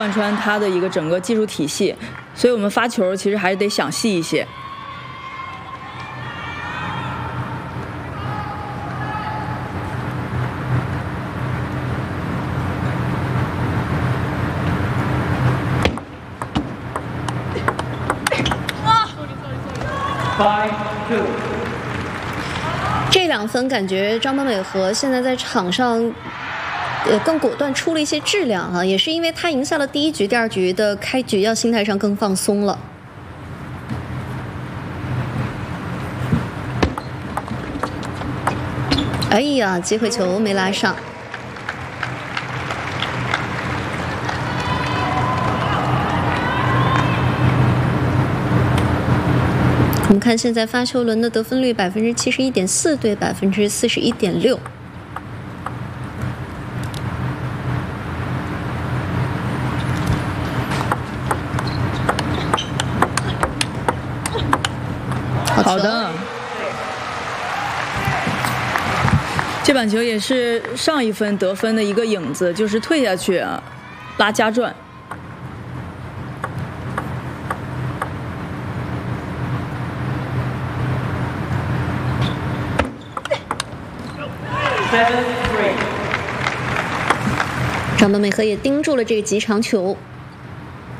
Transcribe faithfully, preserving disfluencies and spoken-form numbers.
贯穿他的一个整个技术体系，所以我们发球其实还是得想细一些。 这两分感觉张本美和现在在场上，呃，更果断，出了一些质量啊，也是因为他赢下了第一局、第二局的开局，要心态上更放松了。哎呀，机会球没拉上。我们看现在发球轮的得分率百分之七十一点四对百分之四十一点六。 好的，这板球也是上一分得分的一个影子，就是退下去啊，拉加转。 张本美和也盯住了这个急长球。